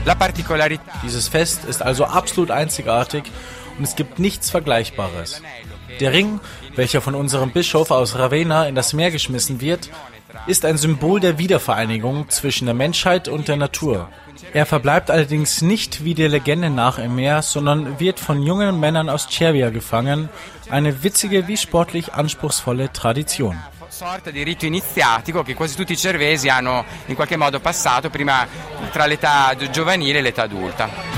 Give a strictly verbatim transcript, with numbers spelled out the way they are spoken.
Dieses Fest ist also absolut einzigartig und es gibt nichts Vergleichbares. Der Ring, welcher von unserem Bischof aus Ravenna in das Meer geschmissen wird, ist ein Symbol der Wiedervereinigung zwischen der Menschheit und der Natur. Er verbleibt allerdings nicht wie der Legende nach im Meer, sondern wird von jungen Männern aus Cervia gefangen. Eine witzige wie sportlich anspruchsvolle Tradition. Sorta di rito iniziatico che quasi tutti i cervesi hanno in qualche modo passato prima tra l'età giovanile e l'età adulta.